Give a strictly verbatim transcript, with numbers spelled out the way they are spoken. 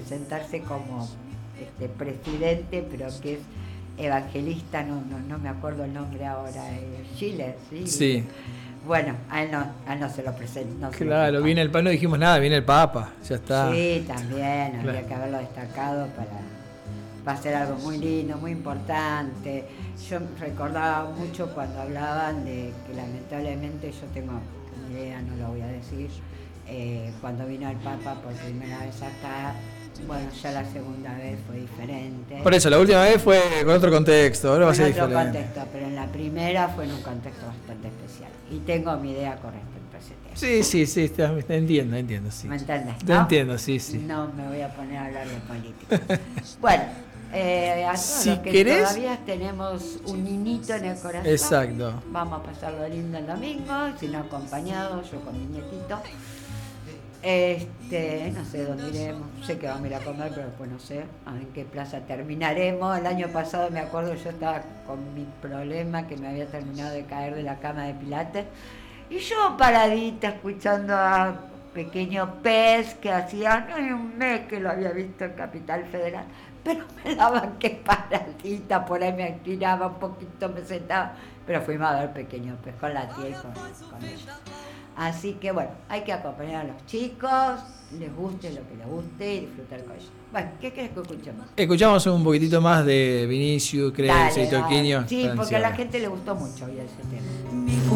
presentarse como este, presidente, pero que es evangelista, no, no, no me acuerdo el nombre ahora, eh, Chile, ¿sí? Sí. Bueno, a él no, a él no se lo presentó. No claro, viene el Papa, no dijimos nada, viene el Papa, ya está. Sí, también, claro. habría que haberlo destacado para... Va a ser algo muy lindo, muy importante. Yo recordaba mucho cuando hablaban de que lamentablemente yo tengo una idea, no lo voy a decir, eh, cuando vino el Papa por primera vez acá, bueno, ya la segunda vez fue diferente. Por eso, la última vez fue con otro contexto, ahora va a ser diferente. En otro diferente. contexto, pero en la primera fue en un contexto bastante especial. Y tengo mi idea con respecto a ese tema. Sí, sí, sí, te, te entiendo, entiendo, sí. ¿Me entiendes? Te ¿no? entiendo, sí, sí. No me voy a poner a hablar de política. Bueno, eh, a todos si los que querés... todavía tenemos un niñito en el corazón. Exacto. Vamos a pasarlo lindo el domingo, si no acompañado, yo con mi nietito. Este, no sé dónde iremos, sé que vamos a ir a comer, pero después no sé a ver en qué plaza terminaremos. El año pasado me acuerdo, yo estaba con mi problema que me había terminado de caer de la cama de Pilates y yo paradita escuchando a Pequeño Pez que hacía, no hay un mes que lo había visto en Capital Federal, pero me daban que paradita, por ahí me estiraba un poquito, me sentaba, pero fuimos a ver Pequeño Pez con la tía y con, con ella. Así que bueno, hay que acompañar a los chicos, les guste lo que les guste y disfrutar con ellos. Bueno, ¿qué querés que escuchemos? Escuchamos un poquitito más de Vinicius, Cresce y Toquinho. Sí, porque a la gente le gustó mucho hoy ese tema.